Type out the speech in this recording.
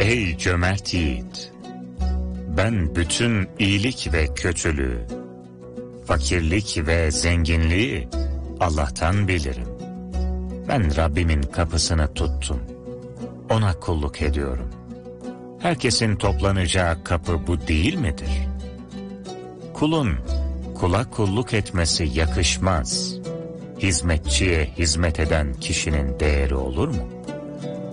Ey cömert yiğit! Ben bütün iyilik ve kötülüğü, fakirlik ve zenginliği Allah'tan bilirim. Ben Rabbimin kapısını tuttum. Ona kulluk ediyorum. Herkesin toplanacağı kapı bu değil midir? Kulun kula kulluk etmesi yakışmaz. Hizmetçiye hizmet eden kişinin değeri olur mu?